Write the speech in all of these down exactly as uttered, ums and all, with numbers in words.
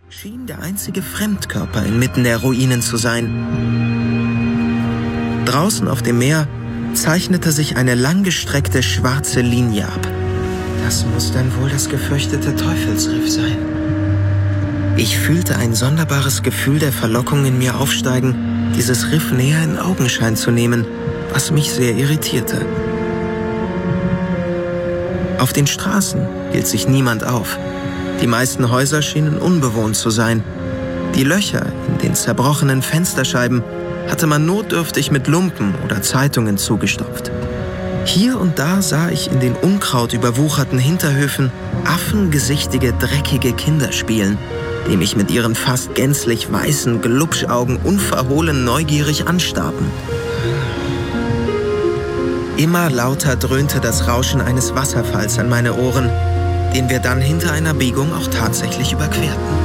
schien der einzige Fremdkörper inmitten der Ruinen zu sein. Draußen auf dem Meer zeichnete sich eine langgestreckte schwarze Linie ab. Das muss dann wohl das gefürchtete Teufelsriff sein. Ich fühlte ein sonderbares Gefühl der Verlockung in mir aufsteigen, dieses Riff näher in Augenschein zu nehmen, was mich sehr irritierte. Auf den Straßen hielt sich niemand auf. Die meisten Häuser schienen unbewohnt zu sein. Die Löcher in den zerbrochenen Fensterscheiben hatte man notdürftig mit Lumpen oder Zeitungen zugestopft. Hier und da sah ich in den unkrautüberwucherten Hinterhöfen affengesichtige, dreckige Kinder spielen, die mich mit ihren fast gänzlich weißen Glubschaugen unverhohlen neugierig anstarrten. Immer lauter dröhnte das Rauschen eines Wasserfalls an meine Ohren, den wir dann hinter einer Biegung auch tatsächlich überquerten.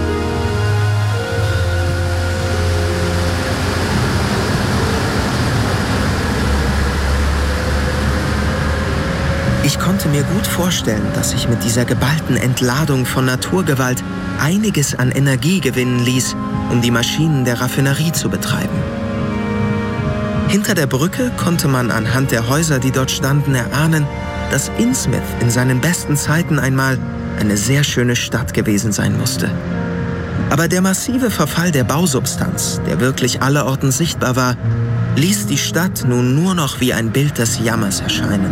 Ich konnte mir gut vorstellen, dass sich mit dieser geballten Entladung von Naturgewalt einiges an Energie gewinnen ließ, um die Maschinen der Raffinerie zu betreiben. Hinter der Brücke konnte man anhand der Häuser, die dort standen, erahnen, dass Innsmouth in seinen besten Zeiten einmal eine sehr schöne Stadt gewesen sein musste. Aber der massive Verfall der Bausubstanz, der wirklich allerorten sichtbar war, ließ die Stadt nun nur noch wie ein Bild des Jammers erscheinen.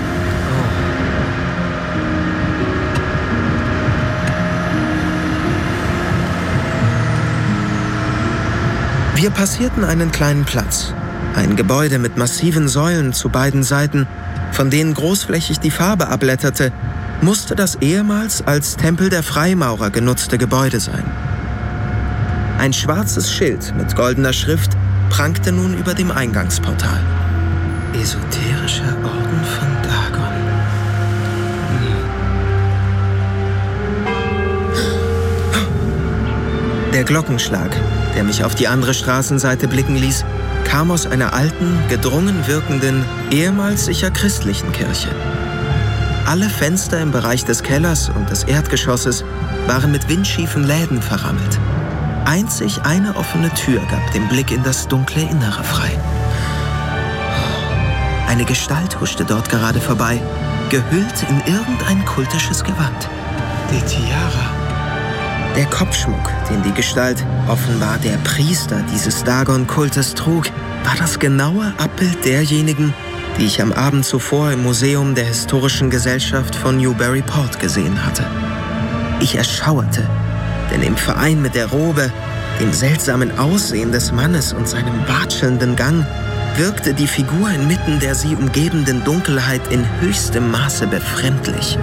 Wir passierten einen kleinen Platz, ein Gebäude mit massiven Säulen zu beiden Seiten, von denen großflächig die Farbe abblätterte, musste das ehemals als Tempel der Freimaurer genutzte Gebäude sein. Ein schwarzes Schild mit goldener Schrift prangte nun über dem Eingangsportal. Esoterischer Orden von Dagon. Hm. Der Glockenschlag, der mich auf die andere Straßenseite blicken ließ, kam aus einer alten, gedrungen wirkenden, ehemals sicher christlichen Kirche. Alle Fenster im Bereich des Kellers und des Erdgeschosses waren mit windschiefen Läden verrammelt. Einzig eine offene Tür gab den Blick in das dunkle Innere frei. Eine Gestalt huschte dort gerade vorbei, gehüllt in irgendein kultisches Gewand. Die Tiara. Der Kopfschmuck, den die Gestalt, offenbar der Priester dieses Dagon-Kultes trug, war das genaue Abbild derjenigen, die ich am Abend zuvor im Museum der Historischen Gesellschaft von Newburyport gesehen hatte. Ich erschauerte, denn im Verein mit der Robe, dem seltsamen Aussehen des Mannes und seinem watschelnden Gang wirkte die Figur inmitten der sie umgebenden Dunkelheit in höchstem Maße befremdlich.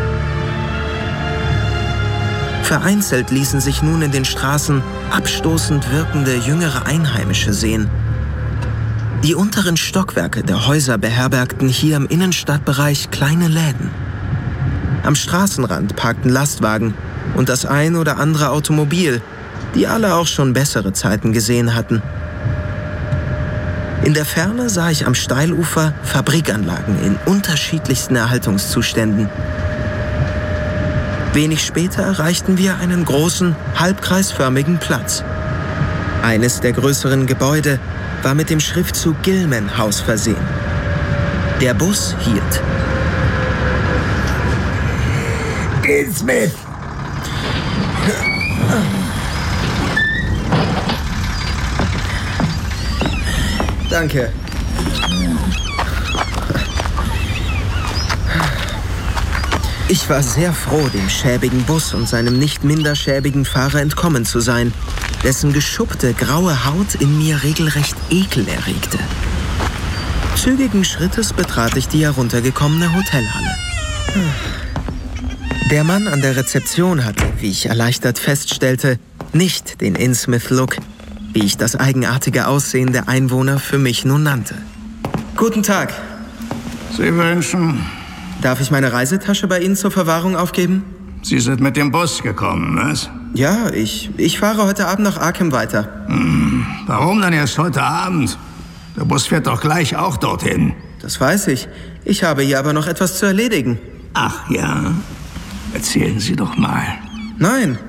Vereinzelt ließen sich nun in den Straßen abstoßend wirkende jüngere Einheimische sehen. Die unteren Stockwerke der Häuser beherbergten hier im Innenstadtbereich kleine Läden. Am Straßenrand parkten Lastwagen und das ein oder andere Automobil, die alle auch schon bessere Zeiten gesehen hatten. In der Ferne sah ich am Steilufer Fabrikanlagen in unterschiedlichsten Erhaltungszuständen. Wenig später erreichten wir einen großen, halbkreisförmigen Platz. Eines der größeren Gebäude war mit dem Schriftzug Gilman House versehen. Der Bus hielt. Innsmouth! Danke. Ich war sehr froh, dem schäbigen Bus und seinem nicht minder schäbigen Fahrer entkommen zu sein, dessen geschuppte graue Haut in mir regelrecht Ekel erregte. Zügigen Schrittes betrat ich die heruntergekommene Hotelhalle. Der Mann an der Rezeption hatte, wie ich erleichtert feststellte, nicht den Innsmouth-Look, wie ich das eigenartige Aussehen der Einwohner für mich nun nannte. Guten Tag. Sie wünschen... Darf ich meine Reisetasche bei Ihnen zur Verwahrung aufgeben? Sie sind mit dem Bus gekommen, was? Ja, ich, ich fahre heute Abend nach Arkham weiter. Hm, warum dann erst heute Abend? Der Bus fährt doch gleich auch dorthin. Das weiß ich. Ich habe hier aber noch etwas zu erledigen. Ach ja? Erzählen Sie doch mal. Nein,